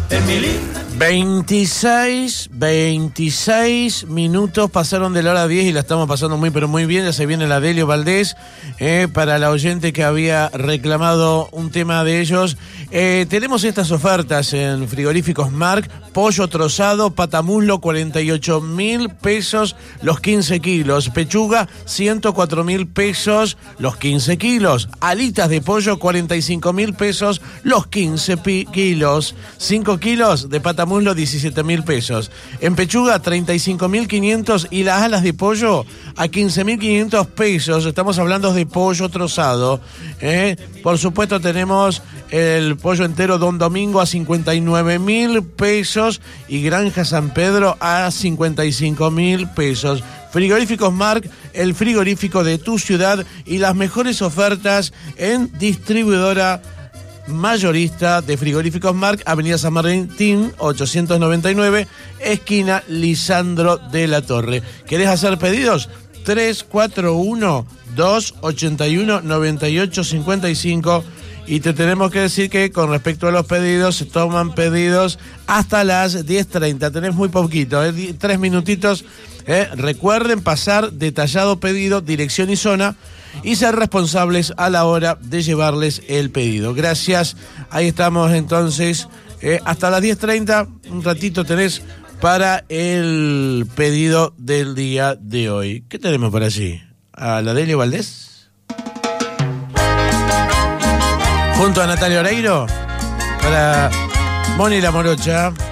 26 minutos pasaron de la hora 10 y la estamos pasando muy pero muy bien. Ya se viene la Delio Valdés, para la oyente que había reclamado un tema de ellos. Tenemos estas ofertas en Frigoríficos Marc: pollo trozado, patamuslo, 48.000 pesos los 15 kilos, pechuga, 104.000 pesos los 15 kilos, alitas de pollo, 45.000 pesos los 15 kilos, 5 kilos de patamuslo, 17.000 pesos. En pechuga, 35.500 y las alas de pollo a 15.500 pesos. Estamos hablando de pollo trozado. Por supuesto, tenemos el pollo entero Don Domingo a 59.000 pesos y Granja San Pedro a 55.000 pesos. Frigoríficos Marc, el frigorífico de tu ciudad, y las mejores ofertas en distribuidora mayorista de Frigoríficos Marc, Avenida San Martín 899, esquina Lisandro de la Torre. ¿Querés hacer pedidos? 341-281-9855. Y te tenemos que decir que con respecto a los pedidos, se toman pedidos hasta las 10:30. Tenés muy poquito, 3 minutitos. Recuerden pasar detallado pedido, dirección y zona, y ser responsables a la hora de llevarles el pedido. Gracias. Ahí estamos entonces. Hasta las 10:30, un ratito tenés para el pedido del día de hoy. ¿Qué tenemos por allí? ¿A la Delio Valdés? Junto a Natalia Oreiro, para Moni la Morocha.